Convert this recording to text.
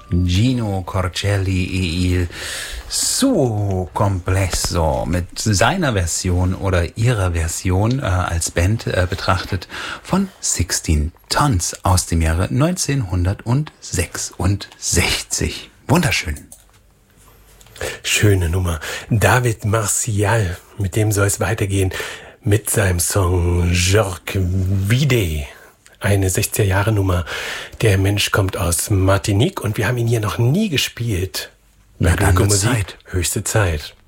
Gino Corcelli e il suo complesso mit seiner Version oder ihrer Version als Band betrachtet von 16 Tons aus dem Jahre 1966. Wunderschön. Schöne Nummer. David Martial, mit dem soll es weitergehen, mit seinem Song Jorque Vide. Eine 60er-Jahre-Nummer. Der Mensch kommt aus Martinique und wir haben ihn hier noch nie gespielt. Ja, dann wird's Zeit. Höchste Zeit.